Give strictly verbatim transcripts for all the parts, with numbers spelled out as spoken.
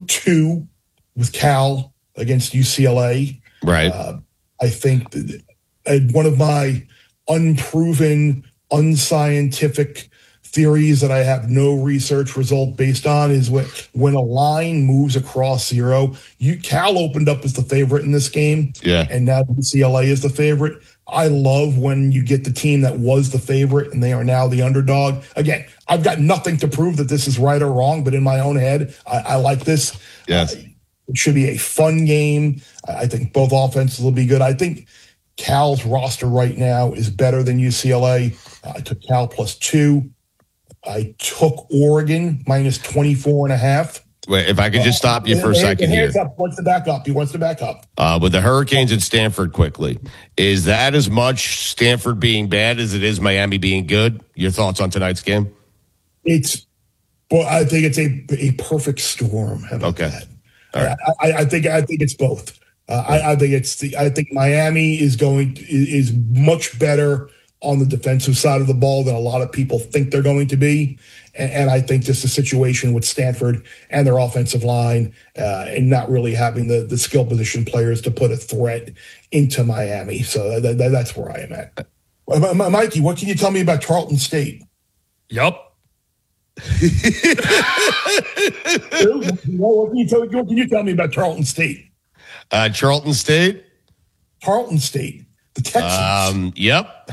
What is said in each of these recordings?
two with Cal against U C L A. Right. Uh, I think that, uh, one of my unproven, unscientific theories that I have no research result based on is when, when a line moves across zero. You Cal opened up as the favorite in this game, yeah, and now U C L A is the favorite. I love when you get the team that was the favorite and they are now the underdog. Again, I've got nothing to prove that this is right or wrong, but in my own head, I, I like this. Yes. Uh, it should be a fun game. I think both offenses will be good. I think Cal's roster right now is better than U C L A. I took Cal plus two. I took Oregon minus twenty-four and a half. Wait, if I could just stop you for a second here. Up, wants to back up. He wants to back up. Uh, with the Hurricanes at Stanford quickly, is that as much Stanford being bad as it is Miami being good? Your thoughts on tonight's game? It's, well, I think it's a a perfect storm. How about okay. that? All right. I, I think I think it's both. Uh, I, I think it's the. I think Miami is going to, is much better on the defensive side of the ball than a lot of people think they're going to be. And, and I think just the situation with Stanford and their offensive line uh, and not really having the, the skill position players to put a threat into Miami. So that, that, that's where I am at. Uh, Mikey, what can you tell me about Tarleton State? Yup. what, can you tell, what can you tell me about Tarleton State? Uh, Charlton State? Tarleton State. The Texans. Um, yep.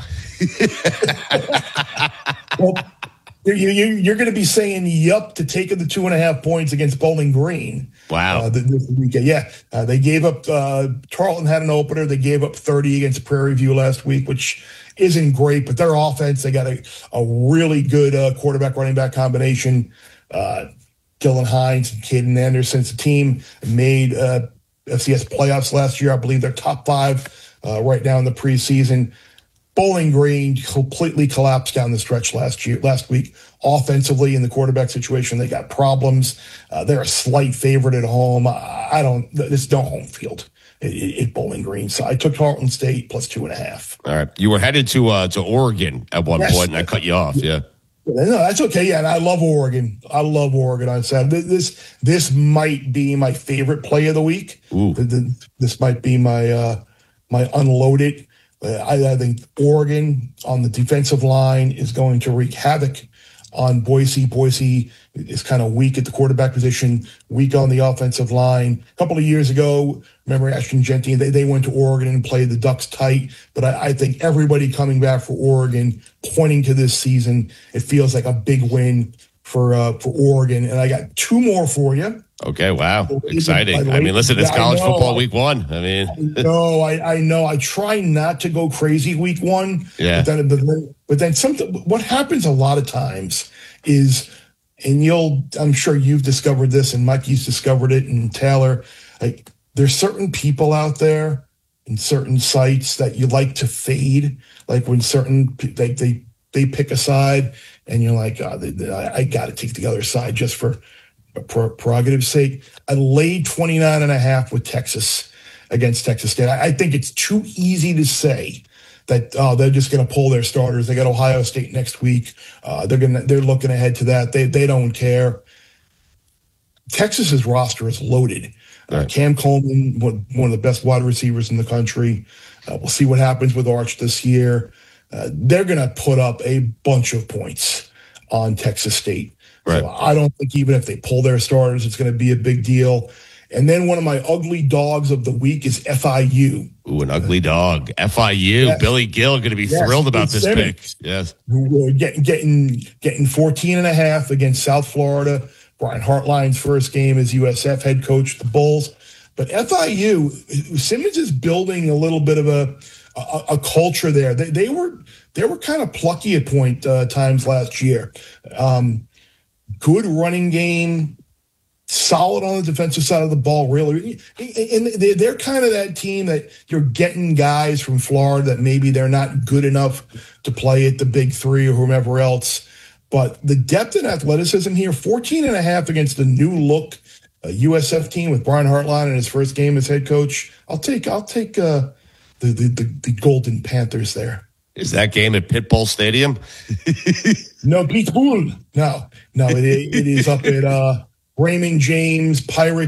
Well, you, you, you're going to be saying yup to taking the two and a half points against Bowling Green. Wow. Uh, this weekend. Yeah. Uh, they gave up, uh, Tarleton had an opener. They gave up thirty against Prairie View last week, which isn't great, but their offense, they got a, a really good uh, quarterback running back combination. Uh, Dylan Hines and Caden Anderson. The team made uh, F C S playoffs last year. I believe they're top five uh, right now in the preseason. Bowling Green completely collapsed down the stretch last year, last week. Offensively, in the quarterback situation, they got problems. Uh, they're a slight favorite at home. I, I don't. There's no home field at, at Bowling Green, so I took Tarleton State plus two and a half. All right, you were headed to uh, to Oregon at one yes. point, and I cut you off. Yeah. No, that's okay. Yeah, and I love Oregon. I love Oregon on Saturday. This this might be my favorite play of the week. Ooh. This might be my uh, my unloaded. I, I think Oregon on the defensive line is going to wreak havoc on Boise. Boise is kind of weak at the quarterback position, weak on the offensive line. A couple of years ago, remember Ashton Genty, they, they went to Oregon and played the Ducks tight. But I, I think everybody coming back for Oregon, pointing to this season, it feels like a big win for uh, for Oregon. And I got two more for you. Okay, wow. Exciting. I mean, listen, it's college football week one. I mean. No, I, I know. I try not to go crazy week one. Yeah. But then, but then, but then something, what happens a lot of times is, and you'll, I'm sure you've discovered this, and Mikey's discovered it, and Taylor, like, there's certain people out there and certain sites that you like to fade. Like when certain, they, they, they pick a side, and you're like, oh, they, they, I, I got to take the other side just for prerogative's sake. I laid twenty-nine and a half with Texas against Texas State. I, I think it's too easy to say that oh, they're just going to pull their starters. They got Ohio State next week. Uh, they're going they're looking ahead to that. They they don't care. Texas's roster is loaded. Uh, right. Cam Coleman, one, one of the best wide receivers in the country. Uh, we'll see what happens with Arch this year. Uh, they're going to put up a bunch of points on Texas State. Right. So I don't think even if they pull their starters, it's going to be a big deal. And then one of my ugly dogs of the week is F I U. Ooh, an ugly dog. F I U. Yes. Billy Gill going to be yes. thrilled about this pick. Yes. We're getting, getting, getting fourteen and a half against South Florida. Brian Hartline's first game as U S F head coach, the Bulls. But F I U, Simmons is building a little bit of a a, a culture there. They, they were they were kind of plucky at point uh, times last year. Um, Good running game, solid on the defensive side of the ball, really. And they're kind of that team that you're getting guys from Florida that maybe they're not good enough to play at the big three or whomever else. But the depth and athleticism here, fourteen and a half against the new look uh, U S F team with Brian Hartline in his first game as head coach. I'll take I'll take uh, the, the, the, the Golden Panthers there. Is that game at Pitbull Stadium? No, Pitbull. No, no, it, it is up at uh, Raymond James Pirate